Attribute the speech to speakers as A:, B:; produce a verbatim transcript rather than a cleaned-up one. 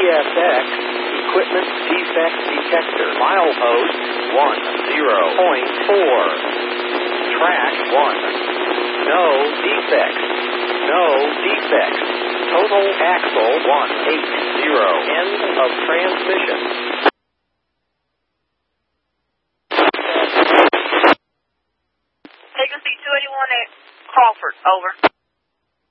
A: S X, Equipment Defect Detector, milepost one zero point four, track one, no defects, no defects, total axle one eighty, end of transmission.
B: Take us to two eighty-one at Crawford, over.